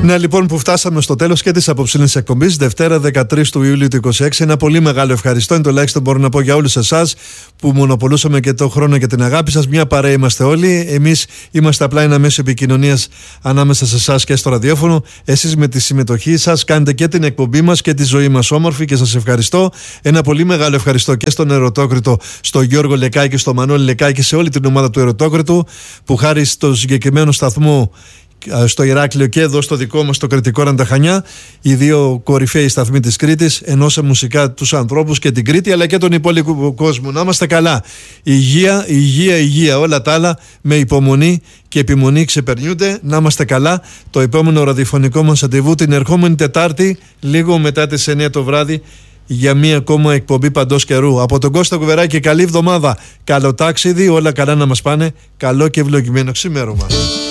Ναι, λοιπόν, που φτάσαμε στο τέλος και της απόψινής εκπομπής, Δευτέρα 13 του Ιουλίου του 2026. Ένα πολύ μεγάλο ευχαριστώ. Είναι τουλάχιστον μπορώ να πω για όλους εσάς που μονοπολούσαμε και τον χρόνο και την αγάπη σας. Μια παρέα είμαστε όλοι. Εμείς είμαστε απλά ένα μέσο επικοινωνίας ανάμεσα σε εσάς και στο ραδιόφωνο. Εσείς με τη συμμετοχή σας κάνετε και την εκπομπή μας και τη ζωή μας όμορφη και σας ευχαριστώ. Ένα πολύ μεγάλο ευχαριστώ και στον Ερωτόκριτο, στον Γιώργο Λεκάκη, στον Μανώλη Λεκάκη, σε όλη την ομάδα του Ερωτόκριτου, που χάρη στο συγκεκριμένο σταθμό στο Ηράκλειο και εδώ στο δικό μας το Κρητικό Ρανταχανιά, οι δύο κορυφαίοι σταθμοί της Κρήτης, ενώσαν μουσικά τους ανθρώπους και την Κρήτη αλλά και τον υπόλοιπο κόσμο. Να είμαστε καλά. Υγεία. Όλα τα άλλα με υπομονή και επιμονή ξεπερνιούνται. Να είμαστε καλά. Το επόμενο ραδιοφωνικό μας ραντεβού την ερχόμενη Τετάρτη, λίγο μετά τις 9 το βράδυ, για μία ακόμα εκπομπή παντός καιρού. Από τον Κώστα Κουβεράκη, καλή εβδομάδα. Καλό ταξίδι, όλα καλά να μας πάνε. Καλό και ευλογημένο ξημέρωμα.